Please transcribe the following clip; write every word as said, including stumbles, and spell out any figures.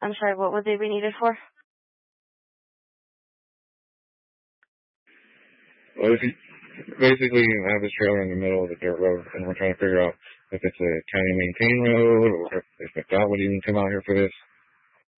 I'm sorry, what would they be needed for? Well, if you, basically, you have this trailer in the middle of the dirt road, and we're trying to figure out if it's a county maintained road, or if, if McDOT would even come out here for this.